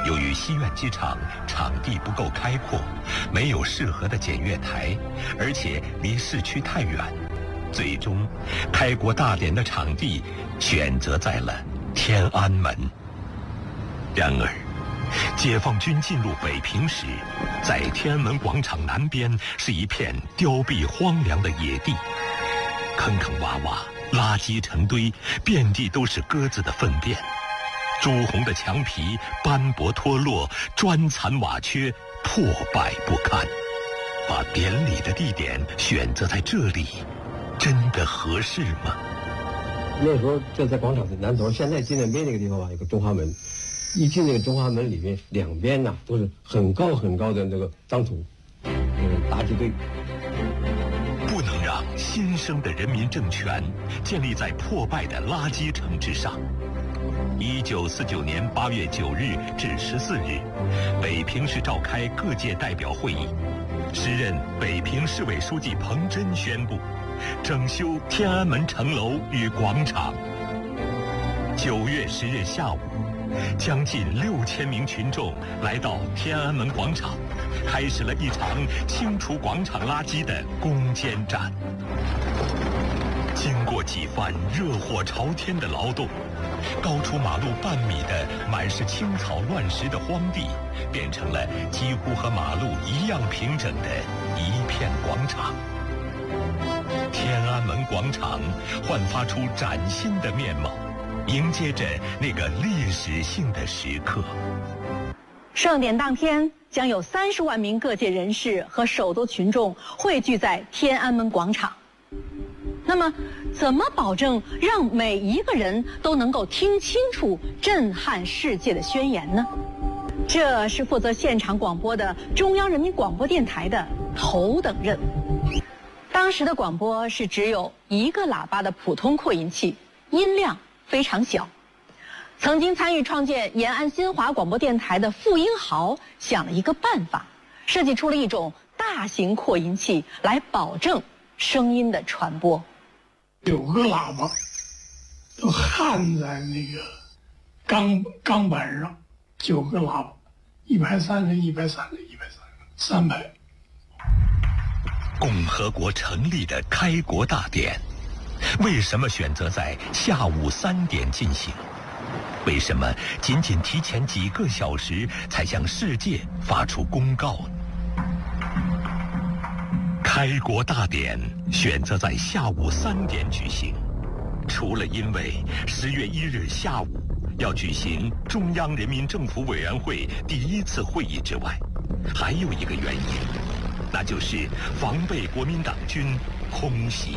由于西苑机场场地不够开阔，没有适合的检阅台，而且离市区太远，最终开国大典的场地选择在了天安门。然而解放军进入北平时，在天安门广场南边是一片凋敝荒凉的野地，坑坑洼洼，垃圾成堆，遍地都是鸽子的粪便，朱红的墙皮斑驳脱落，砖残瓦缺，破败不堪。把典礼的地点选择在这里，真的合适吗？ 那时候就在广场的南头，现在纪念碑那个地方吧，有个中华门。一进那个中华门里面，两边呢都是很高很高的那个脏土，垃圾堆。 不能让新生的人民政权建立在破败的垃圾城之上。1949年8月9日至14日，北平市召开各界代表会议，时任北平市委书记彭真宣布，整修天安门城楼与广场。9月10日下午，将近6000名群众来到天安门广场，开始了一场清除广场垃圾的攻坚战。经过几番热火朝天的劳动，高出马路半米的满是青草乱石的荒地，变成了几乎和马路一样平整的一片广场。天安门广场焕发出崭新的面貌，迎接着那个历史性的时刻。 盛典当天，将有30万名各界人士和首都群众汇聚在天安门广场。那么，怎么保证让每一个人都能够听清楚震撼世界的宣言呢？这是负责现场广播的中央人民广播电台的头等任务。当时的广播是只有一个喇叭的普通扩音器，音量非常小。曾经参与创建延安新华广播电台的傅英豪想了一个办法，设计出了一种大型扩音器来保证声音的传播。 9个喇叭都焊在那个钢板上，9个喇叭，130个，130个，130个，3排。 共和国成立的开国大典，为什么选择在下午3点进行？为什么仅仅提前几个小时才向世界发出公告呢？开国大典选择在下午3点举行，除了因为10月1日下午要举行中央人民政府委员会第1次会议之外，还有一个原因，那就是防备国民党军空袭。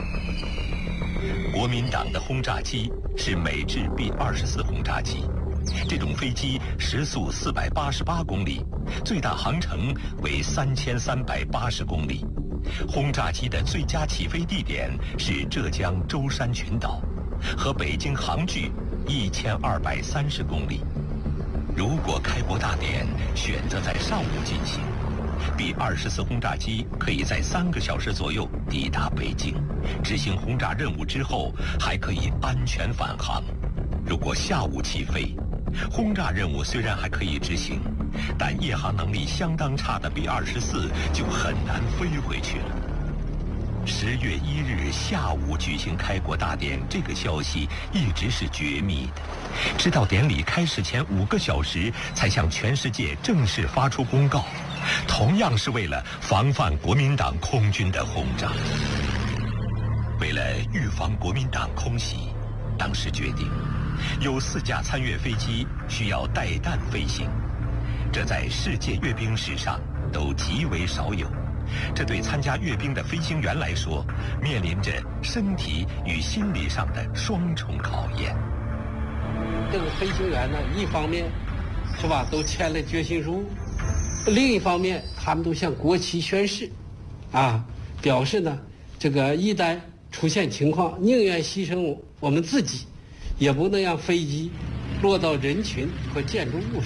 国民党的轰炸机是美制 B-24轰炸机，这种飞机时速488公里，最大航程为3380公里。轰炸机的最佳起飞地点是浙江舟山群岛，和北京航距1230公里。如果开国大典选择在上午进行，B-24轰炸机可以在3个小时左右抵达北京，执行轰炸任务之后还可以安全返航。如果下午起飞，轰炸任务虽然还可以执行，但夜航能力相当差的 B-24就很难飞回去了。10月1日下午举行开国大典，这个消息一直是绝密的，直到典礼开始前5个小时才向全世界正式发出公告，同样是为了防范国民党空军的轰炸。为了预防国民党空袭，当时决定有4架参阅飞机需要带弹飞行，这在世界阅兵史上都极为少有。这对参加阅兵的飞行员来说，面临着身体与心理上的双重考验。 这个飞行员呢，一方面是吧，都签了决心书，另一方面他们都向国旗宣誓，表示呢，这个一旦出现情况，宁愿牺牲我们自己，也不能让飞机落到人群和建筑物上。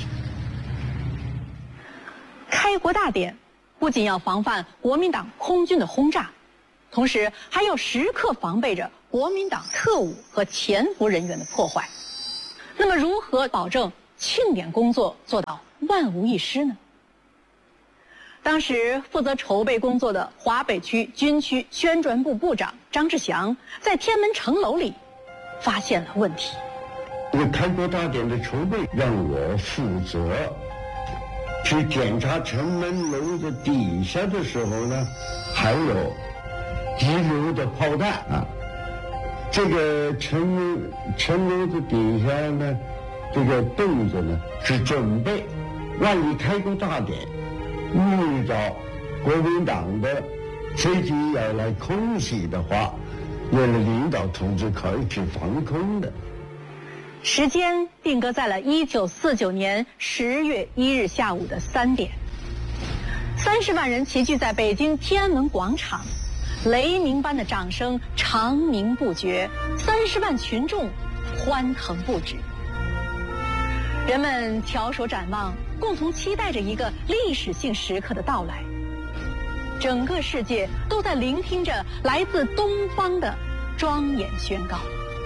开国大典不仅要防范国民党空军的轰炸，同时还要时刻防备着国民党特务和潜伏人员的破坏。那么，如何保证庆典工作做到万无一失呢？当时负责筹备工作的华北区军区宣传部部长张志祥在天安门城楼里发现了问题。 这个开国大典的筹备让我负责去检查城门楼的底下的时候呢，还有遗留的炮弹啊。这个城楼的底下呢，这个洞子呢是准备，万一开国大典遇到国民党的飞机要来空袭的话，为了领导同志可以去防空的。 时间定格在了1949年10月1日下午的3点，30万人齐聚在北京天安门广场，雷鸣般的掌声长鸣不绝，30万群众欢腾不止。人们翘首展望，共同期待着一个历史性时刻的到来。整个世界都在聆听着来自东方的庄严宣告。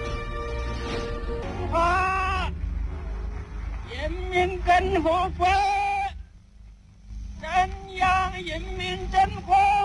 中华人民共和国中央人民政府